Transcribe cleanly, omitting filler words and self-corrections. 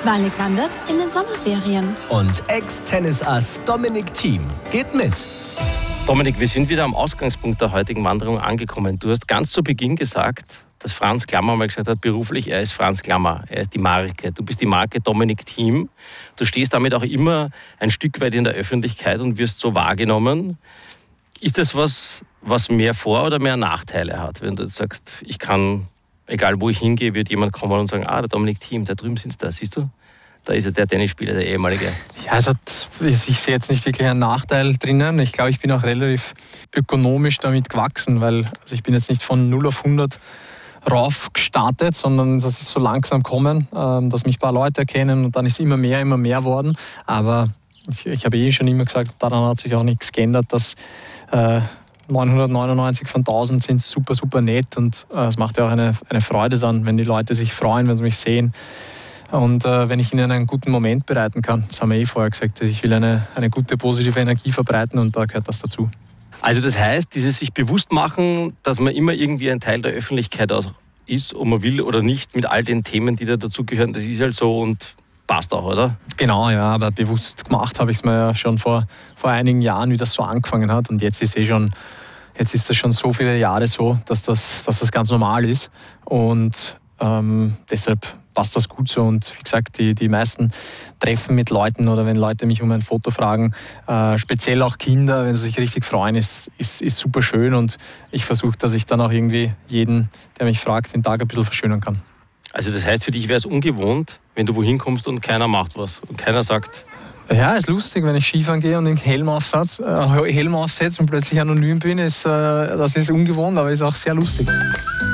Walek wandert in den Sommerferien. Und Ex-Tennisass Dominic Thiem geht mit. Dominik, wir sind wieder am Ausgangspunkt der heutigen Wanderung angekommen. Du hast ganz zu Beginn gesagt, dass Franz Klammer mal gesagt hat, beruflich, er ist Franz Klammer, er ist die Marke. Du bist die Marke Dominic Thiem. Du stehst damit auch immer ein Stück weit in der Öffentlichkeit und wirst so wahrgenommen. Ist das was mehr Vor- oder mehr Nachteile hat, wenn du jetzt sagst, ich kann, egal wo ich hingehe, wird jemand kommen und sagen, der Dominic Thiem, da drüben sind da, siehst du? Da ist ja der Tennisspieler, der ehemalige. Ja, also ich sehe jetzt nicht wirklich einen Nachteil drinnen. Ich glaube, ich bin auch relativ ökonomisch damit gewachsen, weil ich bin jetzt nicht von 0 auf 100 rauf gestartet, sondern das ist so langsam kommen, dass mich ein paar Leute erkennen und dann ist immer mehr worden. Aber ich habe schon immer gesagt, daran hat sich auch nichts geändert, dass 999 von 1000 sind super, super nett und es macht ja auch eine Freude dann, wenn die Leute sich freuen, wenn sie mich sehen. Und wenn ich ihnen einen guten Moment bereiten kann, das haben wir vorher gesagt, ich will eine gute, positive Energie verbreiten und da gehört das dazu. Also das heißt, dieses sich bewusst machen, dass man immer irgendwie ein Teil der Öffentlichkeit ist, ob man will oder nicht, mit all den Themen, die da dazugehören, das ist halt so und passt auch, oder? Genau, ja, aber bewusst gemacht habe ich es mir ja schon vor einigen Jahren, wie das so angefangen hat und jetzt ist das schon so viele Jahre so, dass das ganz normal ist und deshalb passt das gut so und wie gesagt, die meisten Treffen mit Leuten oder wenn Leute mich um ein Foto fragen, speziell auch Kinder, wenn sie sich richtig freuen, ist super schön und ich versuche, dass ich dann auch irgendwie jeden, der mich fragt, den Tag ein bisschen verschönern kann. Also das heißt, für dich wäre es ungewohnt, wenn du wohin kommst und keiner macht was und keiner sagt... Ja, ist lustig, wenn ich Skifahren gehe und den Helm aufsetze und plötzlich anonym bin, das ist ungewohnt, aber ist auch sehr lustig.